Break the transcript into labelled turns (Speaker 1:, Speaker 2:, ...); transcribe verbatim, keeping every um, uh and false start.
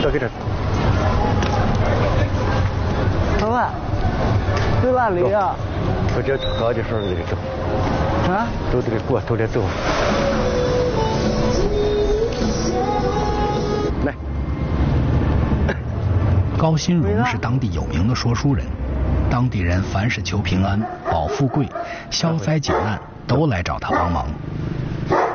Speaker 1: 都给他。
Speaker 2: 老板，在哪里啊？
Speaker 1: 都叫好的时候得走。
Speaker 2: 啊？
Speaker 1: 都得过，都得走。来。
Speaker 3: 高新荣是当地有名的说书人，当地人凡是求平安、保富贵、消灾解难，都来找他帮忙。